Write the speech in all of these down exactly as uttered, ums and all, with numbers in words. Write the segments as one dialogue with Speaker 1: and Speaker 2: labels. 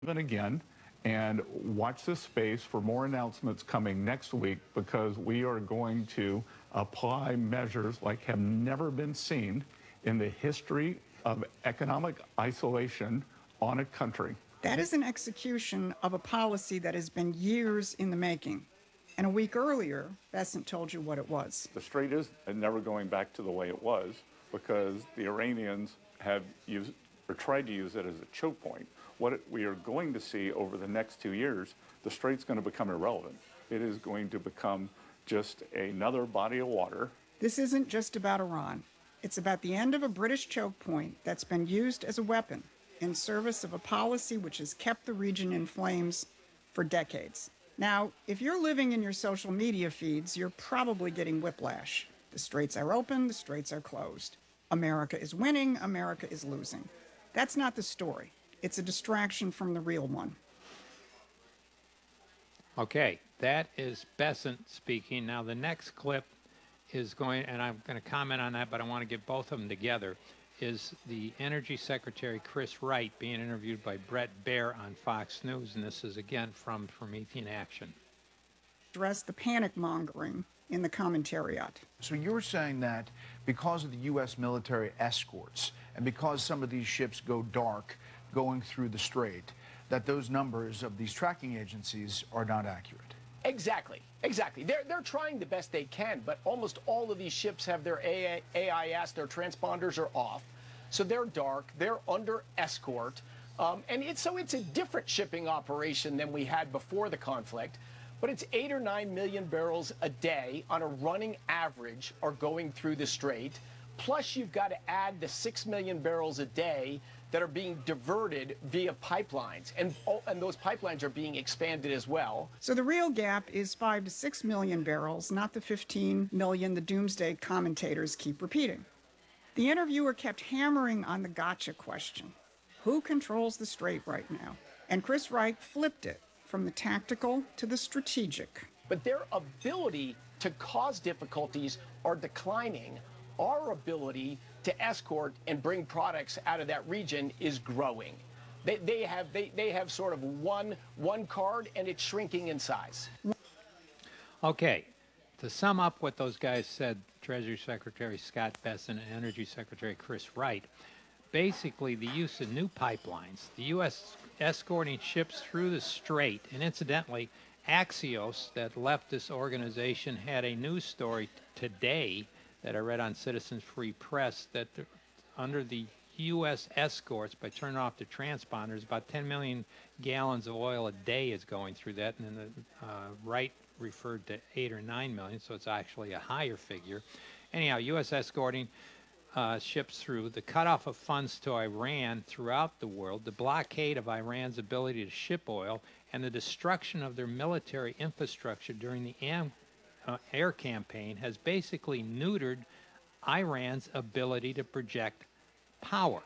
Speaker 1: Even again, and watch this space for more announcements coming next week, because we are going to apply measures like have never been seen in the history of economic isolation on a country.
Speaker 2: That is an execution of a policy that has been years in the making. And a week earlier, Bessent told you what it was.
Speaker 1: The strait is never going back to the way it was, because the Iranians have used or tried to use it as a choke point. What we are going to see over the next two years, the strait's going to become irrelevant. It is going to become just another body of water.
Speaker 2: This isn't just about Iran. It's about the end of a British choke point that's been used as a weapon in service of a policy which has kept the region in flames for decades. Now, if you're living in your social media feeds, you're probably getting whiplash. The straits are open, the straits are closed. America is winning, America is losing. That's not the story. It's a distraction from the real one.
Speaker 3: Okay, that is Bessent speaking. Now, the next clip is going, and I'm going to comment on that, but I want to get both of them together, is the Energy Secretary Chris Wright being interviewed by Brett Baer on Fox News, and this is again from Promethean Action.
Speaker 2: Address the panic mongering in the commentariat.
Speaker 4: So you're saying that because of the U S military escorts and because some of these ships go dark going through the strait, that those numbers of these tracking agencies are not accurate?
Speaker 5: Exactly, exactly. They're, they're trying the best they can, but almost all of these ships have their A I S, their transponders are off. So they're dark, they're under escort. Um, and it's, so it's a different shipping operation than we had before the conflict. But it's eight or nine million barrels a day on a running average are going through the strait. Plus, you've got to add the six million barrels a day that are being diverted via pipelines. And, oh, and those pipelines are being expanded as well.
Speaker 2: So the real gap is five to six million barrels, not the fifteen million the doomsday commentators keep repeating. The interviewer kept hammering on the gotcha question. Who controls the strait right now? And Chris Wright flipped it from the tactical to the strategic.
Speaker 5: But their ability to cause difficulties are declining. Our ability to escort and bring products out of that region is growing. They, they have they, they have sort of one one card, and it's shrinking in size.
Speaker 3: Okay, to sum up what those guys said, Treasury Secretary Scott Bessent and Energy Secretary Chris Wright, basically the use of new pipelines, the U S escorting ships through the strait, and incidentally, Axios, that leftist organization, had a news story today that I read on Citizens Free Press that the, under the U S escorts, by turning off the transponders, about ten million gallons of oil a day is going through that, and then the uh, Wright referred to eight or nine million, so it's actually a higher figure. Anyhow, U S escorting uh, ships through, the cutoff of funds to Iran throughout the world, the blockade of Iran's ability to ship oil, and the destruction of their military infrastructure during the am Uh, air campaign has basically neutered Iran's ability to project power.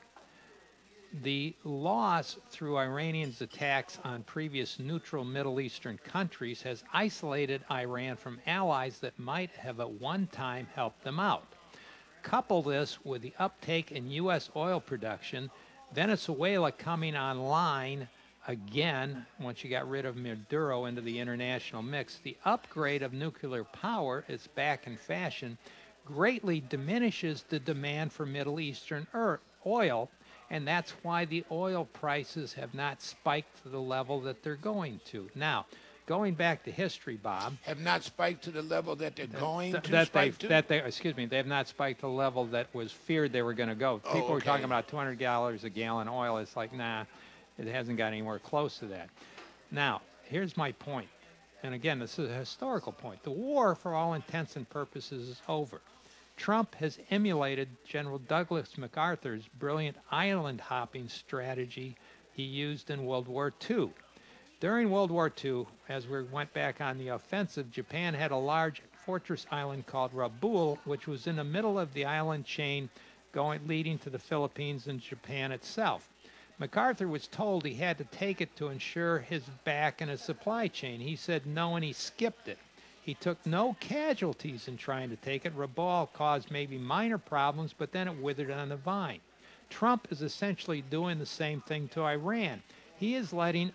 Speaker 3: The loss through Iranians' attacks on previous neutral Middle Eastern countries has isolated Iran from allies that might have at one time helped them out. Couple this with the uptake in U S oil production, Venezuela coming online again, once you got rid of Maduro into the international mix, the upgrade of nuclear power is back in fashion, greatly diminishes the demand for Middle Eastern oil, and that's why the oil prices have not spiked to the level that they're going to. Now, going back to history, Bob.
Speaker 6: Have not spiked to the level that they're
Speaker 3: that,
Speaker 6: going
Speaker 3: th-
Speaker 6: to
Speaker 3: that
Speaker 6: spike
Speaker 3: they,
Speaker 6: to?
Speaker 3: That they, excuse me, they have not spiked to the level that was feared they were going to go. People
Speaker 6: Oh,
Speaker 3: were
Speaker 6: okay.
Speaker 3: talking about two hundred dollars a gallon oil. It's like, nah. It hasn't got anywhere close to that. Now, here's my point. And again, this is a historical point. The war, for all intents and purposes, is over. Trump has emulated General Douglas MacArthur's brilliant island hopping strategy he used in World War Two. During World War Two, as we went back on the offensive, Japan had a large fortress island called Rabaul, which was in the middle of the island chain going leading to the Philippines and Japan itself. MacArthur was told he had to take it to ensure his back in a supply chain. He said no, and he skipped it. He took no casualties in trying to take it. Rabaul caused maybe minor problems, but then it withered on the vine. Trump is essentially doing the same thing to Iran. He is letting